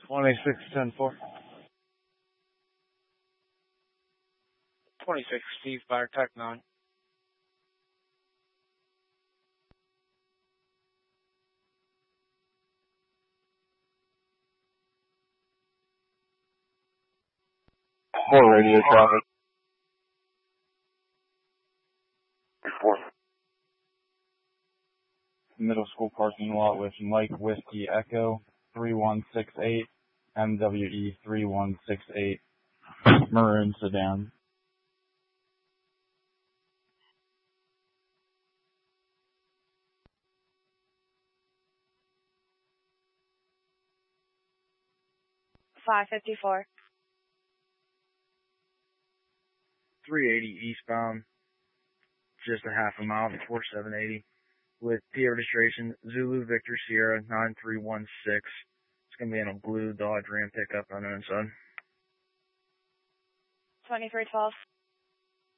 2610-4. 26 Steve Fire Tech 9. Four radio traffic. 4. Middle school parking lot with Mike Whiskey Echo 3168, MWE 3168, maroon sedan. $5.54. 380 eastbound, just a half a mile before 780, with P registration Zulu Victor Sierra 9316. It's going to be in a blue Dodge Ram pickup on the inside. 2312.